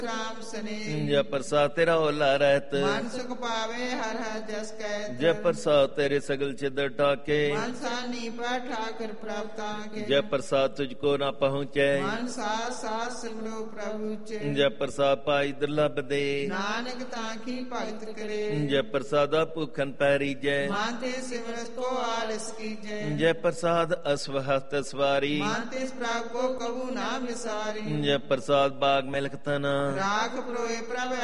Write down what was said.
ਰਾਮ ਸਨੇ ਜੈ ਪ੍ਰਸਾਦ ਤੇਰਾ ਹੋਲਾ ਰਹਿਤ ਮਨ ਸੁਖ ਪਾਵੇ ਹਰ ਹਰ ਜਸ ਕਹਿਤ ਜੈ ਪ੍ਰਸਾਦ ਤੇਰੇ ਸਗਲ ਛਿਦਰ ਠਾਕੇ ਮਨ ਸਾਨੀ ਪਾ ਠਾਕਰ ਪ੍ਰਾਪਤਾ ਕੇ ਜੈ ਪ੍ਰਸਾਦ ਤੁਝ ਕੋ ਨਾ ਪਹੁੰਚੈ ਮਨ ਸਾਥ ਸਾਥ ਸਿਮਰੋ ਪ੍ਰਭੂ ਚ ਜੈ ਪ੍ਰਸਾਦ ਪਾਈ ਦੁਰਲਭ ਦੇ ਨਾਨਕ ਤਾਂ ਕੀ ਭਗਤ ਕਰੇ ਜੈ ਪ੍ਰਸਾਦਾ ਭੁਖਨ ਪੈਰੀ ਜੈ ਮਨ ਤੇ ਸਿਮਰਤ ਕੋ ਆਲਸ ਕੀਜੈ ਜੈ ਪ੍ਰਸਾਦ ਅਸਵਹਤ ਸਵਾਰੀ ਮਨ ਤੇ ਪ੍ਰਭ ਕੋ ਕਬੂ ਨਾ ਵਿਸਾਰੀ ਜੈ ਪ੍ਰਸਾਦ ਬਾਗ ਮਿਲਖ ਤਨ ਰਾਖ ਪਰੋਏ ਪ੍ਰਭ